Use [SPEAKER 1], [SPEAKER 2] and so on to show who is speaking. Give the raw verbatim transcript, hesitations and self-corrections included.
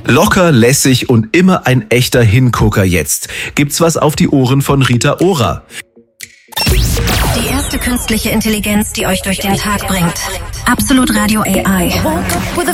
[SPEAKER 1] Locker, lässig und immer ein echter Hingucker jetzt. Gibt's was auf die Ohren von Rita Ora?
[SPEAKER 2] Die erste künstliche Intelligenz, die euch durch den Tag bringt. Absolut Radio A I.